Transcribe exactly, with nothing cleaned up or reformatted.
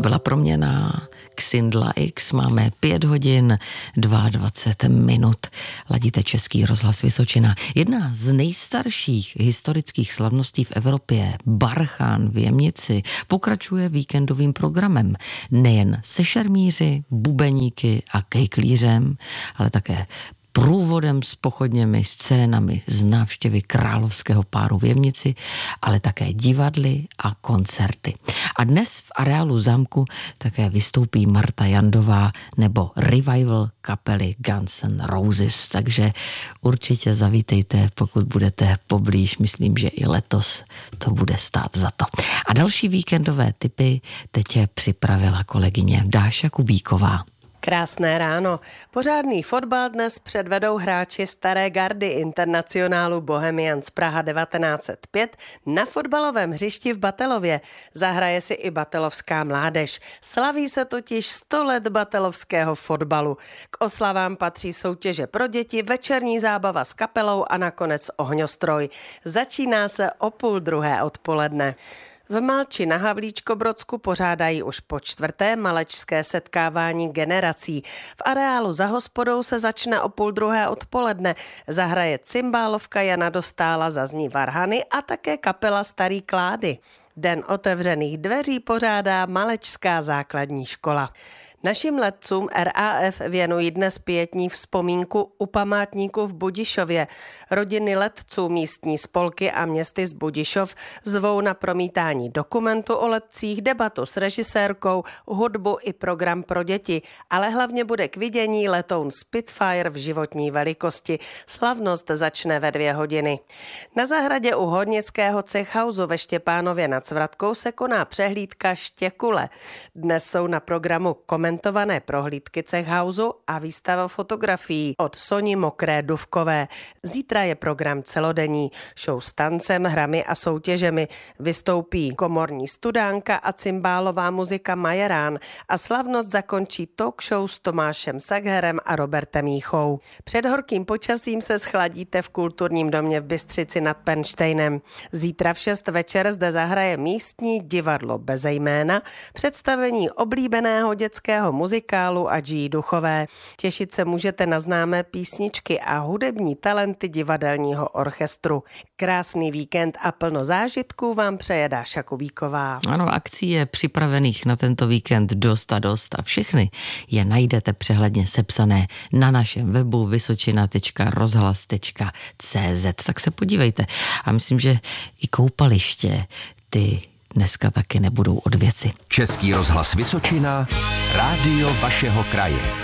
byla Proměna, Xindla X, máme pět hodin dvacet dva minut, ladíte Český rozhlas Vysočina. Jedna z nejstarších historických slavností v Evropě, Barchan v Jemnici, pokračuje víkendovým programem. Nejen se šermíři, bubeníky a kejklířem, ale také průvodem s pochodněmi, scénami z návštěvy královského páru v Jemnici, ale také divadly a koncerty. A dnes v areálu zámku také vystoupí Marta Jandová nebo revival kapely Guns N' Roses, takže určitě zavítejte, pokud budete poblíž, myslím, že i letos to bude stát za to. A další víkendové tipy teď je připravila kolegyně Dáša Kubíková. Krásné ráno. Pořádný fotbal dnes předvedou hráči staré gardy Internacionálu Bohemians Praha devatenáct set pět na fotbalovém hřišti v Batelově. Zahraje si i batelovská mládež. Slaví se totiž sto let batelovského fotbalu. K oslavám patří soutěže pro děti, večerní zábava s kapelou a nakonec ohňostroj. Začíná se o půl druhé odpoledne. V Malči na Havlíčkobrodsku pořádají už po čtvrté malečské setkávání generací. V areálu za hospodou se začne o půl druhé odpoledne. Zahraje cymbálovka Jana Dostála, zazní varhany a také kapela Starý Klády. Den otevřených dveří pořádá Malečská základní škola. Našim letcům R A F věnují dnes pietní vzpomínku u památníku v Budišově. Rodiny letců, místní spolky a městy z Budišov zvou na promítání dokumentu o letcích, debatu s režisérkou, hudbu i program pro děti, ale hlavně bude k vidění letoun Spitfire v životní velikosti. Slavnost začne ve dvě hodiny. Na zahradě u Hornického cechhausu ve Štěpánově nad Svratkou se koná přehlídka Štěkule. Dnes jsou na programu komentované prohlídky cechhausu a výstava fotografií od Soni Mokré Duvkové. Zítra je program celodenní. Show s tancem, hrami a soutěžemi. Vystoupí komorní studánka a cymbálová muzika Majerán a slavnost zakončí talk show s Tomášem Sagherem a Robertem Jíchou. Před horkým počasím se schladíte v kulturním domě v Bystřici nad Pernštejnem. Zítra v šest večer zde zahraje místní divadlo Beze jména, představení oblíbeného dětského muzikálu a G. Duchové. Těšit se můžete na známé písničky a hudební talenty divadelního orchestru. Krásný víkend a plno zážitků vám přeje Dáša Kubíková. Ano, akcí je připravených na tento víkend dost a dost a všechny je najdete přehledně sepsané na našem webu vysočina tečka rozhlas tečka cé zet. Tak se podívejte. A myslím, že i koupaliště ty dneska taky nebudou od věci. Český rozhlas Vysočina, rádio vašeho kraje.